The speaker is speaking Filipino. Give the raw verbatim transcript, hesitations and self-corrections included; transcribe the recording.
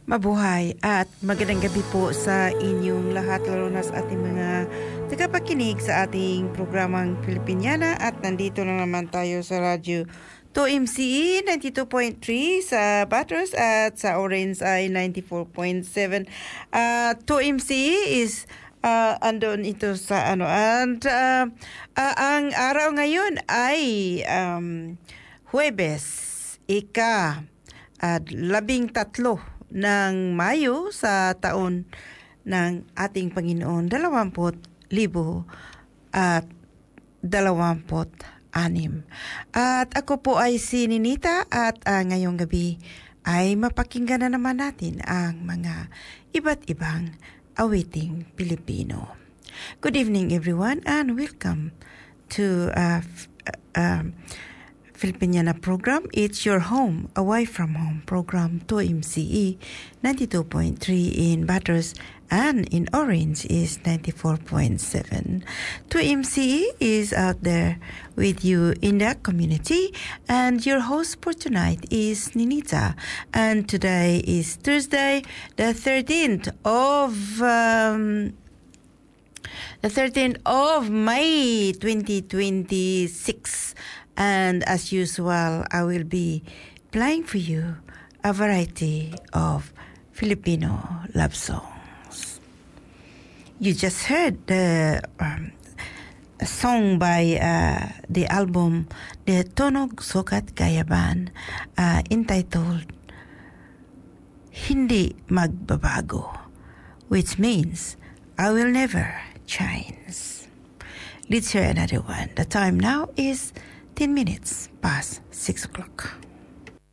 Mabuhay at magandang gabi po sa inyong lahat, lalo na sa ating mga tagapakinig sa ating programang Filipiniana. At nandito na naman tayo sa radyo two M C E ninety-two point three sa Batters at sa Orange ay ninety-four point seven. Uh, two M C E is uh, andon ito sa ano. And uh, uh, ang araw ngayon ay um, Huwebes, ika at labing tatlo ng Mayo sa taon ng ating Panginoon dalawamput libo at dalawamput anim. At ako po ay si Ninita at uh, ngayong gabi ay mapakinggan na naman natin ang mga iba't ibang awiting Pilipino. Good evening everyone and welcome to uh, f- uh, um, Filipiniana program. It's your home, away from home program two M C E ninety-two point three in Batters and in Orange is ninety-four point seven. two M C E is out there with you in the community, and your host for tonight is Ninita. And today is Thursday, the thirteenth of um, the thirteenth of May twenty twenty-six. And as usual, I will be playing for you a variety of Filipino love songs. You just heard the um, a song by uh, the album The Tonog Sukat Gayaban, uh, entitled Hindi Magbabago, which means I will never change. Let's hear another one. The time now is ten minutes past six o'clock.